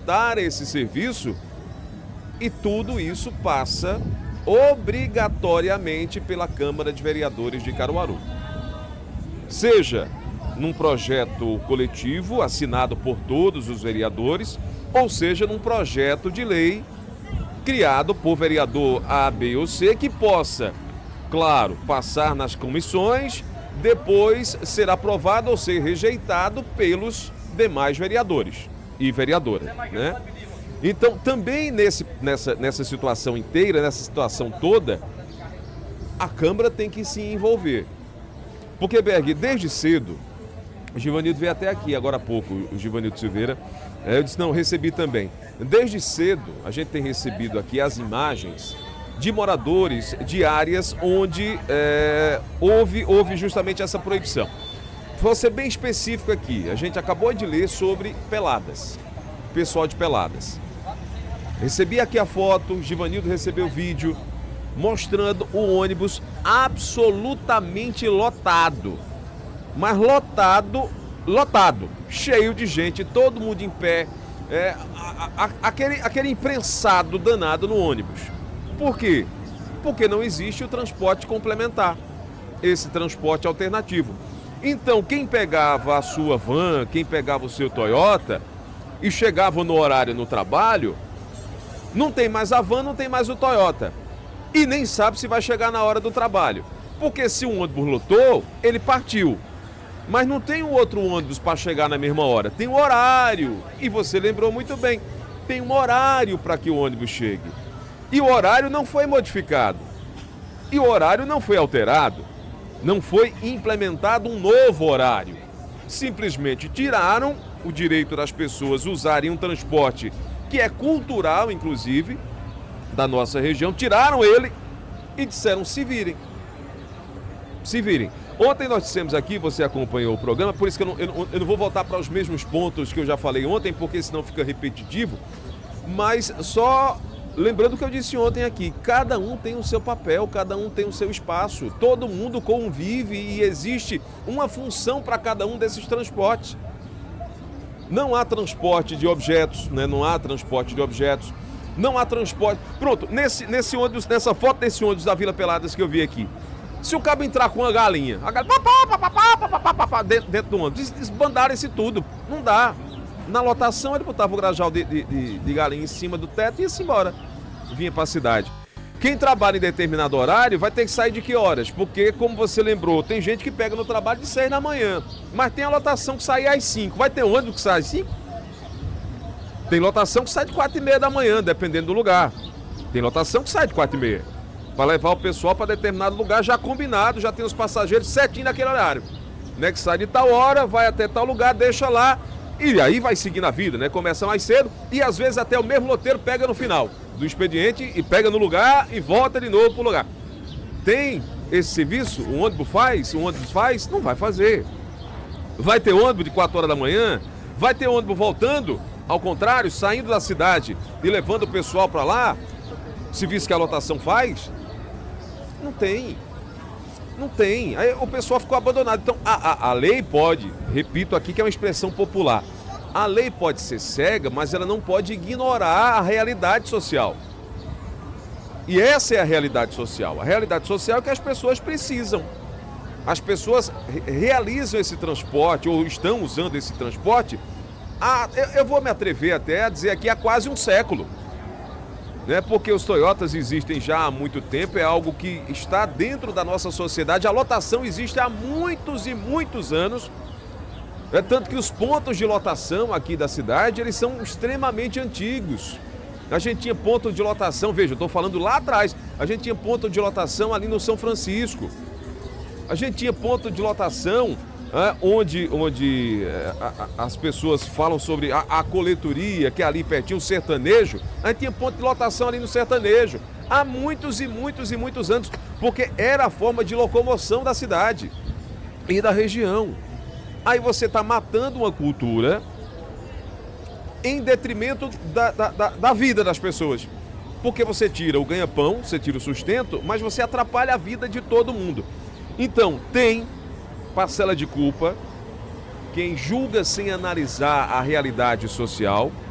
prestar esse serviço, e tudo isso passa obrigatoriamente pela Câmara de Vereadores de Caruaru. Seja num projeto coletivo assinado por todos os vereadores, ou seja num projeto de lei criado por vereador A, B ou C, que possa, claro, passar nas comissões, depois ser aprovado ou ser rejeitado pelos demais vereadores e vereadoras, né? Então, também nessa situação inteira, nessa situação toda, a Câmara tem que se envolver. Porque, Berg, desde cedo, o Givanildo veio até aqui, agora há pouco, o Givanildo Silveira, eu disse, não, recebi também. Desde cedo, a gente tem recebido aqui as imagens de moradores de áreas onde houve justamente essa proibição. Vou ser bem específico aqui, a gente acabou de ler sobre Peladas, pessoal de Peladas. Recebi aqui a foto, Givanildo recebeu o vídeo, mostrando o ônibus absolutamente lotado. Mas lotado, cheio de gente, todo mundo em pé, aquele imprensado danado no ônibus. Por quê? Porque não existe o transporte complementar, esse transporte alternativo. Então, quem pegava a sua van, quem pegava o seu Toyota e chegava no horário no trabalho, não tem mais a van, não tem mais o Toyota. E nem sabe se vai chegar na hora do trabalho. Porque se um ônibus lotou, ele partiu. Mas não tem um outro ônibus para chegar na mesma hora. Tem um horário. E você lembrou muito bem. Tem um horário para que o ônibus chegue. E o horário não foi modificado. E o horário não foi alterado. Não foi implementado um novo horário. Simplesmente tiraram o direito das pessoas usarem um transporte que é cultural, inclusive, da nossa região. Tiraram ele e disseram, se virem. Se virem. Ontem nós dissemos aqui, você acompanhou o programa, por isso que eu não vou voltar para os mesmos pontos que eu já falei ontem, porque senão fica repetitivo, mas só lembrando o que eu disse ontem aqui, cada um tem o seu papel, cada um tem o seu espaço, todo mundo convive e existe uma função para cada um desses transportes. Não há transporte de objetos, né? Não há transporte de objetos, não há transporte... Pronto, nesse ônibus, nessa foto desse ônibus da Vila Peladas que eu vi aqui, se o cabo entrar com uma galinha, a galinha dentro do ônibus, desbandaram esse tudo, não dá. Na lotação ele botava o grajal de galinha em cima do teto e ia-se embora, vinha para a cidade. Quem trabalha em determinado horário vai ter que sair de que horas? Porque, como você lembrou, tem gente que pega no trabalho de 6 da manhã, mas tem a lotação que sai às 5. Vai ter ônibus que sai às 5? Tem lotação que sai de 4h30 da manhã, dependendo do lugar. Tem lotação que sai de 4h30. Para levar o pessoal para determinado lugar já combinado, já tem os passageiros certinho naquele horário. Né? Que sai de tal hora, vai até tal lugar, deixa lá, e aí vai seguir na vida, né? Começa mais cedo e às vezes até o mesmo loteiro pega no final do expediente e pega no lugar e volta de novo pro lugar. Tem esse serviço? O ônibus faz? O ônibus faz? Não vai fazer. Vai ter ônibus de 4 horas da manhã? Vai ter ônibus voltando? Ao contrário, saindo da cidade e levando o pessoal para lá? Serviço que a lotação faz? Não tem. Não tem. Aí o pessoal ficou abandonado. Então, a lei pode, repito aqui que é uma expressão popular, a lei pode ser cega, mas ela não pode ignorar a realidade social. E essa é a realidade social. A realidade social é que as pessoas precisam. As pessoas realizam esse transporte ou estão usando esse transporte, eu vou me atrever até a dizer aqui há quase um século. Né? Porque os Toyotas existem já há muito tempo, é algo que está dentro da nossa sociedade. A lotação existe há muitos e muitos anos. É tanto que os pontos de lotação aqui da cidade, eles são extremamente antigos. A gente tinha ponto de lotação, veja, eu estou falando lá atrás, a gente tinha ponto de lotação ali no São Francisco. A gente tinha ponto de lotação onde as pessoas falam sobre a coletoria, que é ali pertinho, o sertanejo. A gente tinha ponto de lotação ali no sertanejo, há muitos e muitos e muitos anos, porque era a forma de locomoção da cidade e da região. Aí você está matando uma cultura em detrimento da vida das pessoas. Porque você tira o ganha-pão, você tira o sustento, mas você atrapalha a vida de todo mundo. Então, tem parcela de culpa quem julga sem analisar a realidade social,